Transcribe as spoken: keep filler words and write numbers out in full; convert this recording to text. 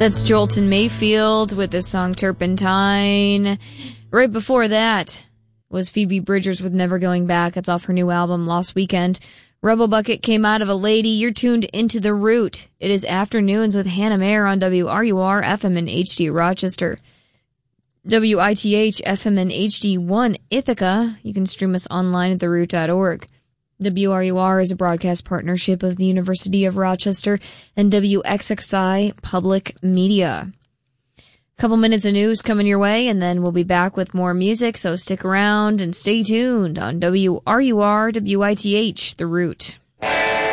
That's Jolton Mayfield with the song Turpentine. Right before that was Phoebe Bridgers with Never Going Back. That's off her new album, Lost Weekend. Rebel Bucket came out of a lady. You're tuned into The Root. It is Afternoons with Hannah Mayer on W R U R F M and H D Rochester. W I T H F M and H D one Ithaca. You can stream us online at the root dot org. W R U R is a broadcast partnership of the University of Rochester and W X X I Public Media. Couple minutes of news coming your way, and then we'll be back with more music, so stick around and stay tuned on W R U R W I T H, The Root.